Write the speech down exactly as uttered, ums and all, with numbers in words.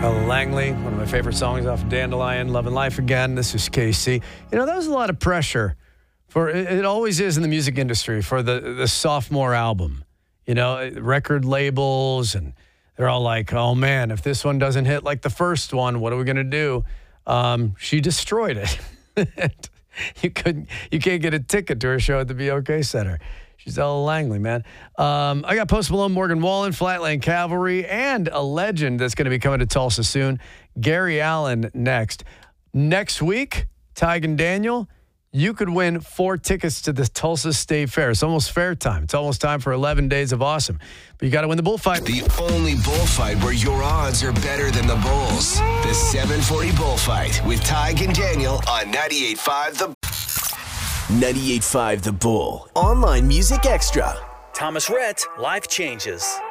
Langley, one of my favorite songs off of Dandelion, Love and Life Again. This is K C. You know, that was a lot of pressure for it, it always is in the music industry for the, the sophomore album. You know, record labels, and they're all like, oh man, if this one doesn't hit like the first one, what are we going to do? Um, she destroyed it. you couldn't, you can't get a ticket to her show at the B O K Center. She's Ella Langley, man. Um, I got Post Malone, Morgan Wallen, Flatland Cavalry, and a legend that's going to be coming to Tulsa soon, Gary Allan, next. Next week, Tig and Daniel, you could win four tickets to the Tulsa State Fair. It's almost fair time. It's almost time for eleven days of awesome. But you got to win the bullfight. The only bullfight where your odds are better than the Bulls. The seven forty Bullfight with Tig and Daniel on ninety-eight point five The ninety-eight point five The Bull. Online Music Extra. Thomas Rhett, Life Changes.